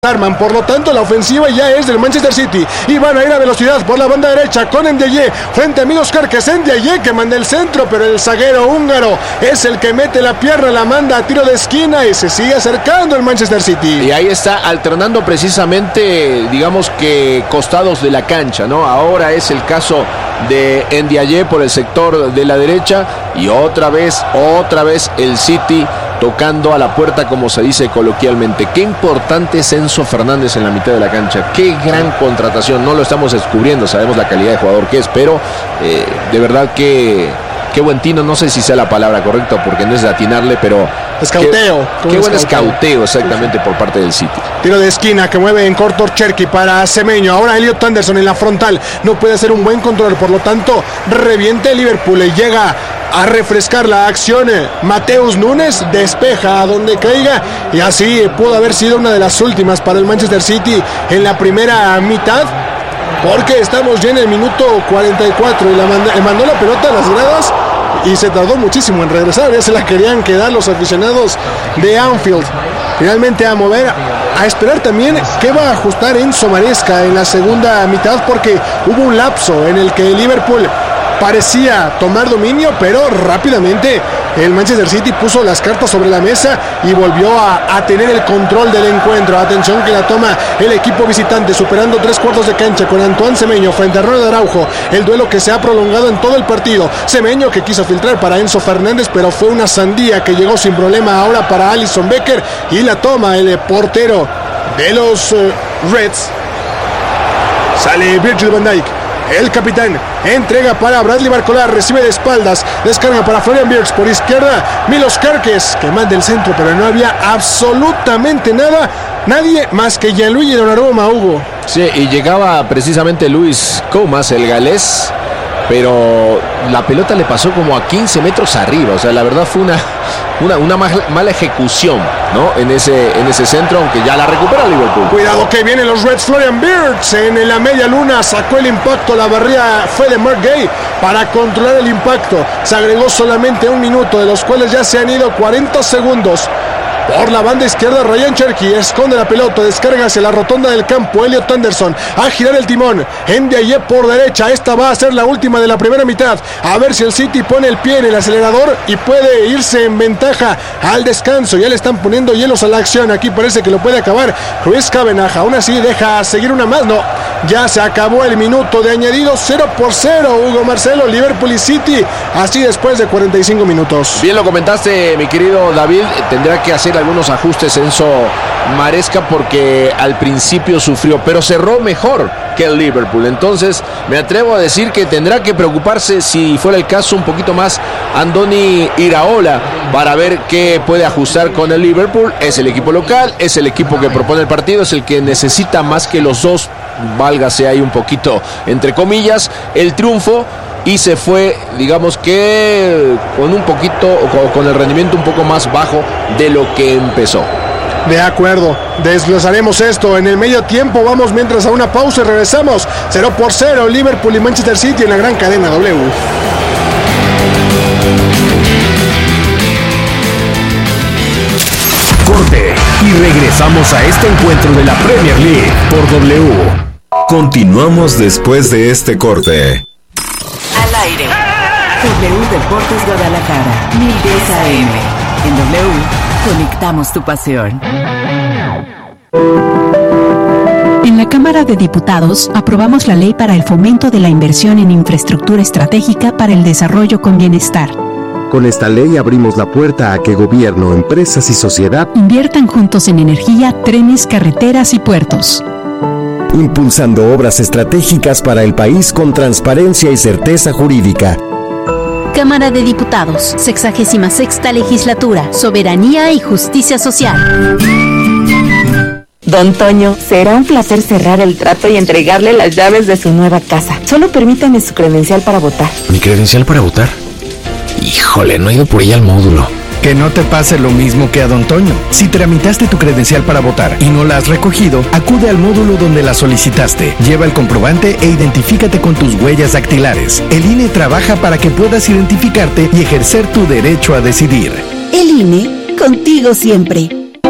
arman, por lo tanto la ofensiva ya es del Manchester City y van a ir a velocidad por la banda derecha con Ndiaye frente a Milos Kerkez. Ndiaye que manda el centro, pero el zaguero húngaro es el que mete la pierna, la manda a tiro de esquina y se sigue acercando el Manchester City. Y ahí está alternando precisamente, digamos que costados de la cancha, ¿no? Ahora es el caso de Ndiaye por el sector de la derecha y otra vez el City tocando a la puerta, como se dice coloquialmente. Qué importante es Enzo Fernández en la mitad de la cancha. Qué gran contratación. No lo estamos descubriendo, sabemos la calidad de jugador que es, pero de verdad que qué buen tino. No sé si sea la palabra correcta porque no es de atinarle, pero escauteo. Qué buen escauteo exactamente por parte del City. Tiro de esquina que mueve en corto Cherki para Semenyo. Ahora Elliot Anderson en la frontal. No puede hacer un buen control, por lo tanto reviente el Liverpool y llega a refrescar la acción. Mateus Nunes despeja a donde caiga y así pudo haber sido una de las últimas para el Manchester City en la primera mitad, porque estamos ya en el minuto 44 y mandó la pelota a las gradas y se tardó muchísimo en regresar. Ya se la querían quedar los aficionados de Anfield. Finalmente a mover, a esperar también qué va a ajustar Enzo Maresca en la segunda mitad, porque hubo un lapso en el que el Liverpool parecía tomar dominio, pero rápidamente el Manchester City puso las cartas sobre la mesa y volvió a tener el control del encuentro. Atención que la toma el equipo visitante, superando 3/4 de cancha con Antoine Semenyo frente a Ronald Araujo. El duelo que se ha prolongado en todo el partido. Semenyo que quiso filtrar para Enzo Fernández, pero fue una sandía que llegó sin problema ahora para Alisson Becker y la toma el portero de los Reds. Sale Virgil van Dijk. El capitán entrega para Bradley Barcola, recibe de espaldas, descarga para Florian Wirtz por izquierda, Milos Kerkez que manda el centro, pero no había absolutamente nadie más que Gianluigi Donnarumma, Hugo. Sí, y llegaba precisamente Luis Comas, el galés, pero la pelota le pasó como a 15 metros arriba. O sea, la verdad fue una mala ejecución, ¿no? En ese centro, aunque ya la recupera Liverpool. Cuidado que vienen los Reds. Florian Wirtz en la media luna sacó el impacto, la barría fue de Mark Gay para controlar el impacto. Se agregó solamente un minuto, de los cuales ya se han ido 40 segundos. Por la banda izquierda, Ryan Cherki esconde la pelota, descarga hacia la rotonda del campo. Elliot Anderson a girar el timón. Ndiaye por derecha. Esta va a ser la última de la primera mitad. A ver si el City pone el pie en el acelerador y puede irse en ventaja al descanso. Ya le están poniendo hielos a la acción. Aquí parece que lo puede acabar Chris Kavanagh. Aún así deja seguir una más. No, ya se acabó el minuto de añadido. 0-0, Hugo Marcelo, Liverpool y City. Así después de 45 minutos. Bien lo comentaste, mi querido David. Tendrá que hacer algunos ajustes Enzo Maresca porque al principio sufrió, pero cerró mejor que el Liverpool. Entonces me atrevo a decir que tendrá que preocuparse, si fuera el caso, un poquito más Andoni Iraola para ver qué puede ajustar con el Liverpool. Es el equipo local, es el equipo que propone el partido, es el que necesita más que los dos, válgase ahí un poquito entre comillas, el triunfo. Y se fue, digamos que con un poquito, o con el rendimiento un poco más bajo de lo que empezó. De acuerdo, desglosaremos esto en el medio tiempo. Vamos mientras a una pausa y regresamos. 0-0, Liverpool y Manchester City en la gran cadena W. Corte y regresamos a este encuentro de la Premier League por W. Continuamos después de este corte. Al aire. W Deportes Guadalajara, 1010 AM. En W, conectamos tu pasión. En la Cámara de Diputados aprobamos la ley para el fomento de la inversión en infraestructura estratégica para el desarrollo con bienestar. Con esta ley abrimos la puerta a que gobierno, empresas y sociedad inviertan juntos en energía, trenes, carreteras y puertos, impulsando obras estratégicas para el país con transparencia y certeza jurídica. Cámara de Diputados, 66ª Legislatura, Soberanía y Justicia Social. Don Toño, será un placer cerrar el trato y entregarle las llaves de su nueva casa. Solo permítame su credencial para votar. ¿Mi credencial para votar? Híjole, no he ido por ella al módulo. Que no te pase lo mismo que a Don Toño. Si tramitaste tu credencial para votar y no la has recogido, acude al módulo donde la solicitaste. Lleva el comprobante e identifícate con tus huellas dactilares. El INE trabaja para que puedas identificarte y ejercer tu derecho a decidir. El INE, contigo siempre.